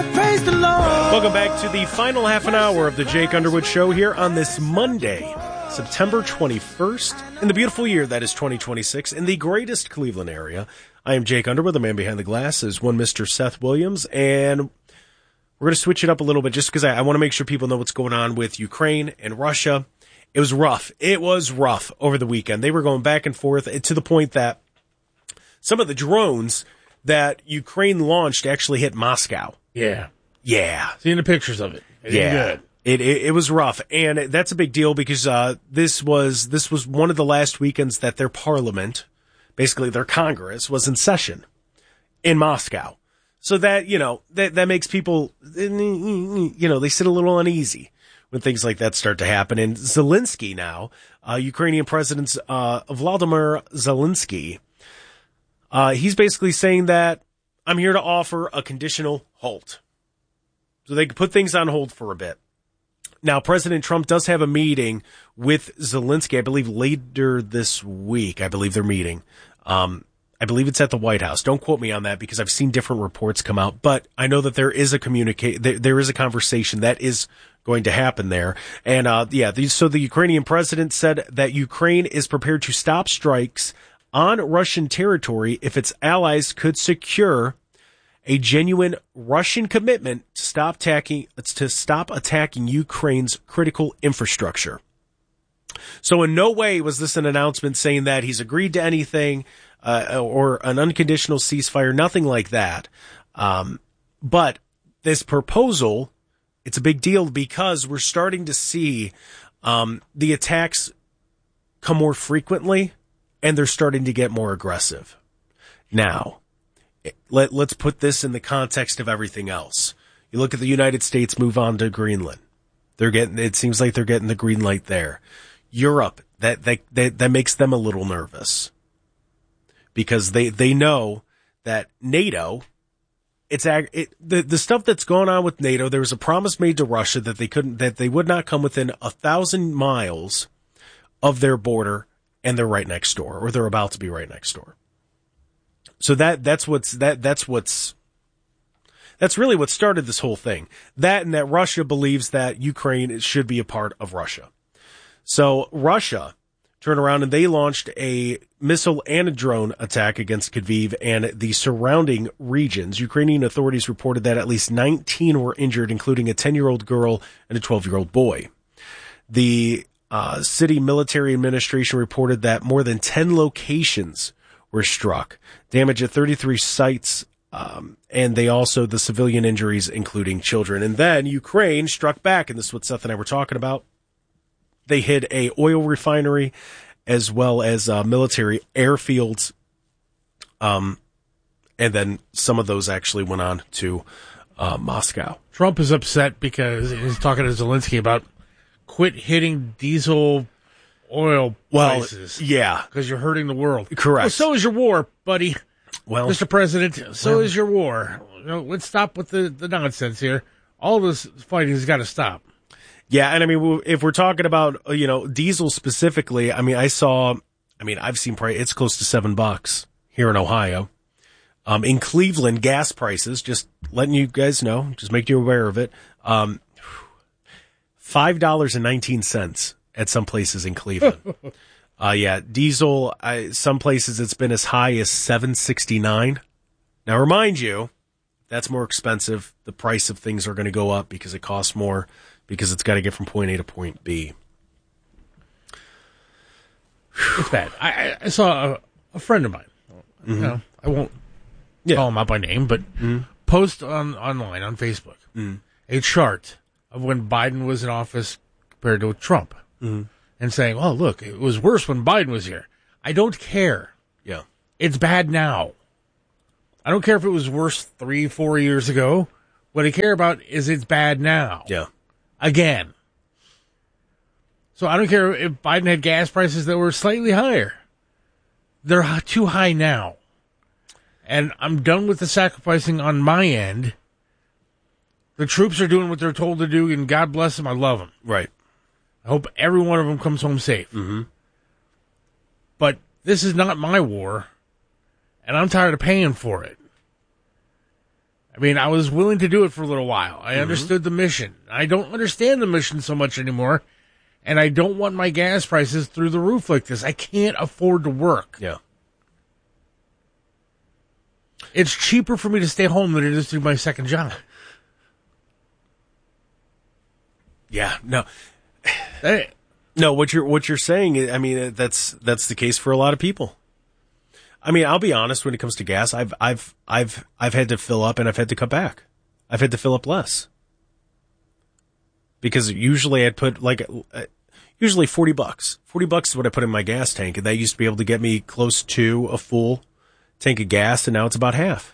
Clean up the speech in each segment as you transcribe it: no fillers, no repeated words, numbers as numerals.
Praise the Lord. Welcome back to the final half an hour of the Jake Underwood Show here on this Monday, September 21st, in the beautiful year that is 2026, in the greatest Cleveland area. I am Jake Underwood. The man behind the glass is one Mr. Seth Williams, and we're going to switch it up a little bit just because I want to make sure people know what's going on with Ukraine and Russia. It was rough. It was rough over the weekend. They were going back and forth to the point that some of the drones that Ukraine launched actually hit Moscow. Yeah. Yeah. Seeing the pictures of it. It ain't good. It was rough, and that's a big deal because this was one of the last weekends that their parliament, basically their Congress, was in session in Moscow. So that, that makes people, they sit a little uneasy when things like that start to happen. And Zelensky now, Ukrainian President Vladimir Zelensky, he's basically saying that I'm here to offer a conditional halt. So they can put things on hold for a bit. Now, President Trump does have a meeting with Zelensky, I believe, later this week. I believe they're meeting. I believe it's at the White House. Don't quote me on that because I've seen different reports come out. But I know that there is a there is a conversation that is going to happen there. And, so the Ukrainian president said that Ukraine is prepared to stop strikes on Russian territory if its allies could secure a genuine Russian commitment to stop attacking Ukraine's critical infrastructure. So in no way was this an announcement saying that he's agreed to anything or an unconditional ceasefire, nothing like that. But this proposal, it's a big deal because we're starting to see the attacks come more frequently, and they're starting to get more aggressive. Now, let's put this in the context of everything else. You look at the United States move on to Greenland. It seems like they're getting the green light there. Europe, that makes them a little nervous because they know that NATO, the stuff that's going on with NATO, there was a promise made to Russia that they would not come within 1,000 miles of their border, and they're right next door, or they're about to be right next door. So that's really what started this whole thing. That and that Russia believes that Ukraine should be a part of Russia. So Russia turned around and they launched a missile and a drone attack against Kyiv and the surrounding regions. Ukrainian authorities reported that at least 19 were injured, including a 10-year-old girl and a 12-year-old boy. The city military administration reported that more than 10 locations were struck, damage at 33 sites, and the civilian injuries, including children. And then Ukraine struck back, and this is what Seth and I were talking about. They hit a oil refinery as well as military airfields, and then some of those actually went on to Moscow. Trump is upset because he's talking to Zelensky about quit hitting diesel oil prices. Yeah. Because you're hurting the world. Correct. Well, so is your war, buddy. Well, Mr. President, so is your war. Let's stop with the nonsense here. All this fighting has got to stop. Yeah, and I mean, if we're talking about, diesel specifically, I mean, I've seen it's close to $7 here in Ohio. In Cleveland, gas prices, just letting you guys know, just make you aware of it, $5.19 at some places in Cleveland. Diesel, some places it's been as high as $7.69. Now, remind you, that's more expensive. The price of things are going to go up because it costs more because it's got to get from point A to point B. It's bad. I saw a friend of mine. Mm-hmm. I won't call him out by name, but post online on Facebook a chart of when Biden was in office compared to Trump. Mm-hmm. And saying, oh, look, it was worse when Biden was here. I don't care. Yeah. It's bad now. I don't care if it was worse 3-4 years ago. What I care about is it's bad now. Yeah. Again. So I don't care if Biden had gas prices that were slightly higher. They're too high now. And I'm done with the sacrificing on my end. The troops are doing what they're told to do, and God bless them. I love them. Right. I hope every one of them comes home safe. Mm-hmm. But this is not my war, and I'm tired of paying for it. I mean, I was willing to do it for a little while. I understood the mission. I don't understand the mission so much anymore, and I don't want my gas prices through the roof like this. I can't afford to work. Yeah. It's cheaper for me to stay home than it is to do my second job. Yeah, no. Hey. No, what you're saying, I mean, that's the case for a lot of people. I mean, I'll be honest, when it comes to gas, I've had to fill up and I've had to cut back. I've had to fill up less. Because usually I'd put usually $40. $40 is what I put in my gas tank, and that used to be able to get me close to a full tank of gas, and now it's about half.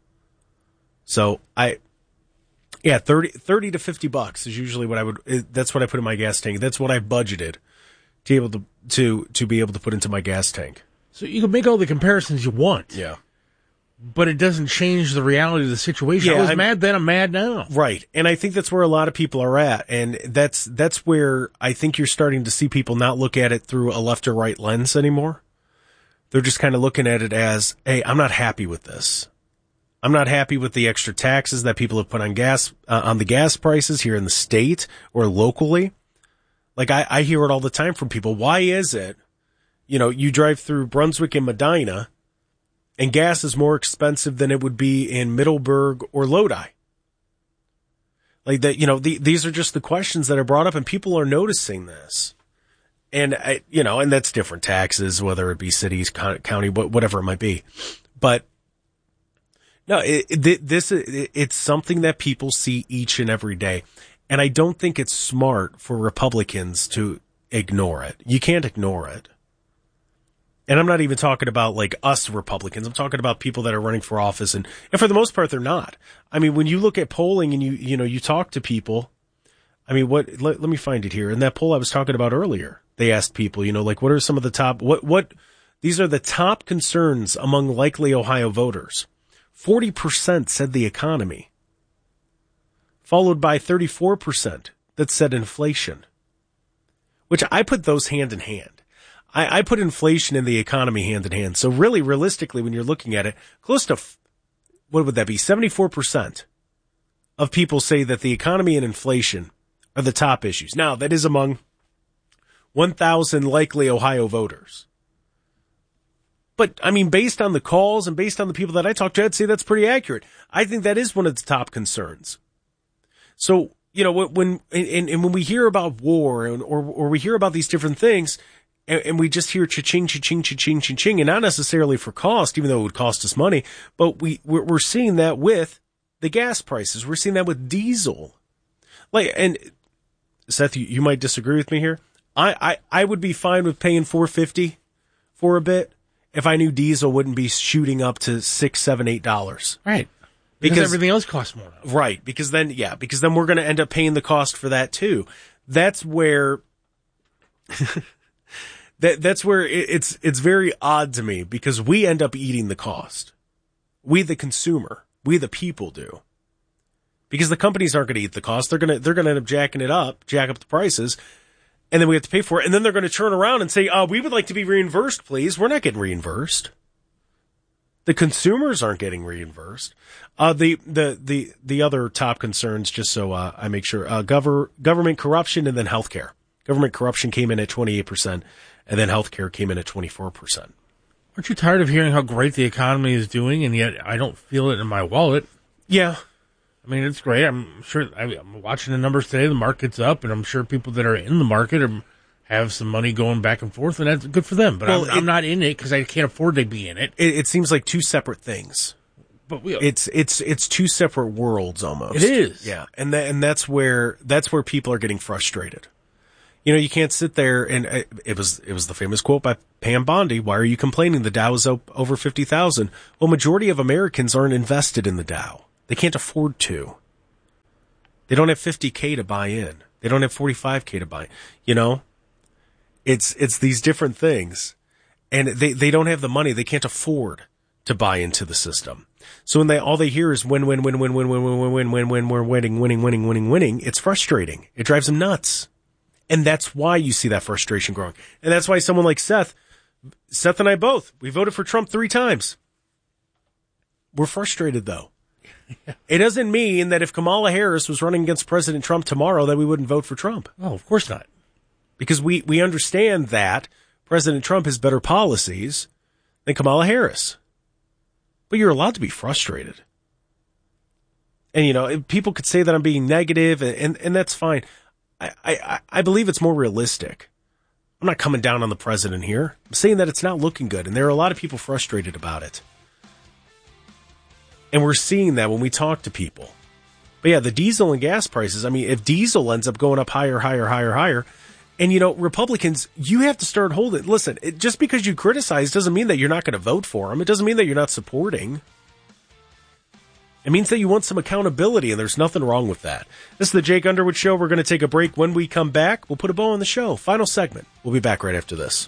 So 30 to $50 is usually what that's what I put in my gas tank. That's what I budgeted to be able to be able to put into my gas tank. So you can make all the comparisons you want. Yeah. But it doesn't change the reality of the situation. Yeah, I was mad then, I'm mad now. Right. And I think that's where a lot of people are at. And that's where I think you're starting to see people not look at it through a left or right lens anymore. They're just kind of looking at it as, hey, I'm not happy with this. I'm not happy with the extra taxes that people have put on gas, on the gas prices here in the state or locally. Like I hear it all the time from people. Why is it, you drive through Brunswick and Medina and gas is more expensive than it would be in Middleburg or Lodi? Like that, these are just the questions that are brought up, and people are noticing this. And and that's different taxes, whether it be cities, county, whatever it might be. But no, it's something that people see each and every day. And I don't think it's smart for Republicans to ignore it. You can't ignore it. And I'm not even talking about like us Republicans. I'm talking about people that are running for office, and for the most part, they're not. I mean, when you look at polling and you talk to people, I mean, let me find it here. In that poll I was talking about earlier, they asked people, what are some of the top, these are the top concerns among likely Ohio voters. 40% said the economy, followed by 34% that said inflation, which I put those hand in hand. I put inflation and the economy hand in hand. So really, realistically, when you're looking at it, close to, what would that be? 74% of people say that the economy and inflation are the top issues. Now, that is among 1,000 likely Ohio voters. But, I mean, based on the calls and based on the people that I talked to, I'd say that's pretty accurate. I think that is one of the top concerns. So, when we hear about war or we hear about these different things, and we just hear cha-ching, cha-ching, cha-ching, cha-ching, and not necessarily for cost, even though it would cost us money, but we're seeing that with the gas prices. We're seeing that with diesel. And Seth, you might disagree with me here. I would be fine with paying $4.50 for a bit if I knew diesel wouldn't be shooting up to $6, $7, $8. Right. Because everything else costs more now. Right. Because then we're going to end up paying the cost for that too. That's where that's where it's very odd to me, because we end up eating the cost. We, the consumer, we, the people, do. Because the companies aren't going to eat the cost. They're going to end up jack up the prices, and then we have to pay for it. And then they're going to turn around and say, we would like to be reimbursed, please. We're not getting reimbursed. The consumers aren't getting reimbursed. The other top concerns, just so I make sure, government corruption and then healthcare. Government corruption came in at 28%, and then healthcare came in at 24%. Aren't you tired of hearing how great the economy is doing, and yet I don't feel it in my wallet? Yeah. I mean, it's great. I'm sure I'm watching the numbers today. The market's up, and I'm sure people that are in the market have some money going back and forth, and that's good for them. But I'm not in it because I can't afford to be in it. It seems like two separate things. But it's two separate worlds almost. It is. Yeah, and that's where people are getting frustrated. You can't sit there and it was the famous quote by Pam Bondi. Why are you complaining? The Dow is over 50,000. Well, majority of Americans aren't invested in the Dow. They can't afford to. They don't have 50K to buy in. They don't have 45K to buy. It's these different things, and they don't have the money. They can't afford to buy into the system. So when all they hear is win, we're winning. It's frustrating. It drives them nuts. And that's why you see that frustration growing. And that's why someone like Seth and I both, we voted for Trump 3 times. We're frustrated though. It doesn't mean that if Kamala Harris was running against President Trump tomorrow that we wouldn't vote for Trump. Oh, of course not. Because we understand that President Trump has better policies than Kamala Harris. But you're allowed to be frustrated. And, people could say that I'm being negative, and that's fine. I believe it's more realistic. I'm not coming down on the president here. I'm saying that it's not looking good, and there are a lot of people frustrated about it. And we're seeing that when we talk to people. But yeah, the diesel and gas prices, if diesel ends up going up higher, and Republicans, you have to start holding. Listen, just because you criticize doesn't mean that you're not going to vote for them. It doesn't mean that you're not supporting. It means that you want some accountability, and there's nothing wrong with that. This is the Jake Underwood Show. We're going to take a break. When we come back, we'll put a bow on the show. Final segment. We'll be back right after this.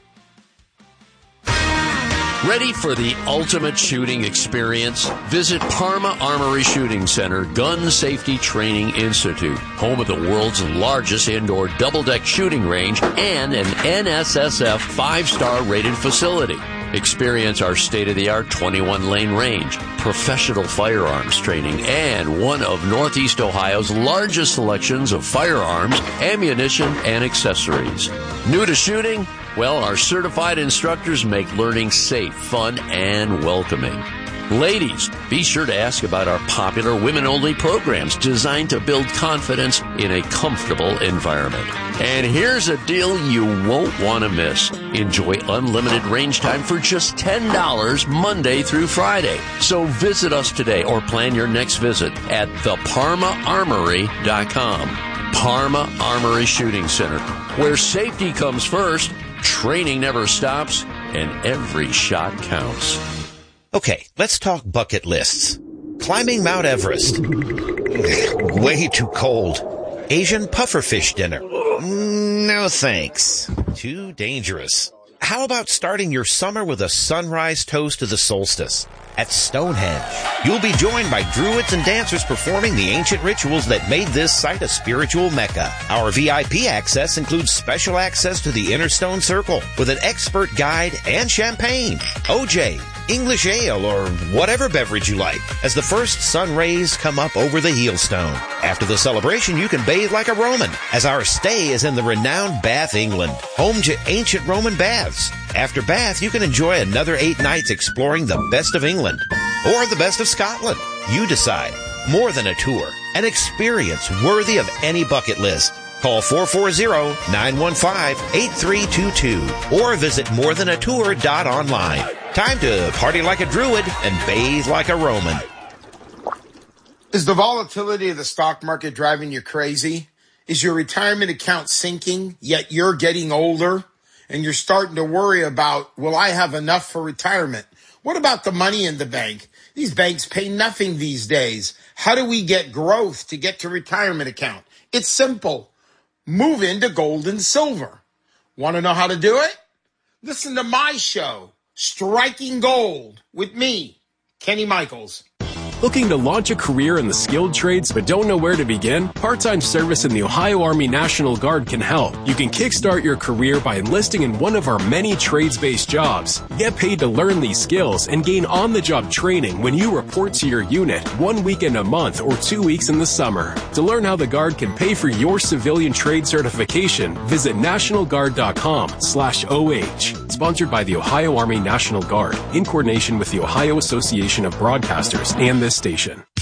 Ready for the ultimate shooting experience? Visit Parma Armory Shooting Center Gun Safety Training Institute, home of the world's largest indoor double-deck shooting range and an NSSF 5-star rated facility. Experience our state-of-the-art 21-lane range, professional firearms training, and one of Northeast Ohio's largest selections of firearms, ammunition, and accessories. New to shooting? Well, our certified instructors make learning safe, fun, and welcoming. Ladies, be sure to ask about our popular women-only programs designed to build confidence in a comfortable environment. And here's a deal you won't want to miss. Enjoy unlimited range time for just $10 Monday through Friday. So visit us today or plan your next visit at theparmaarmory.com. Parma Armory Shooting Center, where safety comes first, training never stops, and every shot counts. Okay, let's talk bucket lists. Climbing Mount Everest. Way too cold. Asian pufferfish dinner. No thanks. Too dangerous. How about starting your summer with a sunrise toast to the solstice? At Stonehenge, you'll be joined by druids and dancers performing the ancient rituals that made this site a spiritual mecca. Our VIP access includes special access to the Inner Stone Circle with an expert guide and champagne, OJ, English ale, or whatever beverage you like, as the first sun rays come up over the heel stone. After the celebration, you can bathe like a Roman, as our stay is in the renowned Bath, England, home to ancient Roman baths. After Bath, you can enjoy another 8 nights exploring the best of England or the best of Scotland. You decide. More than a tour, an experience worthy of any bucket list. Call 440-915-8322 or visit morethanatour.online. Time to party like a druid and bathe like a Roman. Is the volatility of the stock market driving you crazy? Is your retirement account sinking, yet you're getting older? And you're starting to worry about, will I have enough for retirement? What about the money in the bank? These banks pay nothing these days. How do we get growth to get to retirement account? It's simple. Move into gold and silver. Want to know how to do it? Listen to my show, Striking Gold, with me, Kenny Michaels. Looking to launch a career in the skilled trades but don't know where to begin? Part-time service in the Ohio Army National Guard can help. You can kickstart your career by enlisting in one of our many trades-based jobs. Get paid to learn these skills and gain on-the-job training when you report to your unit 1 weekend a month or 2 weeks in the summer. To learn how the Guard can pay for your civilian trade certification, visit nationalguard.com/OH. Sponsored by the Ohio Army National Guard in coordination with the Ohio Association of Broadcasters and this station.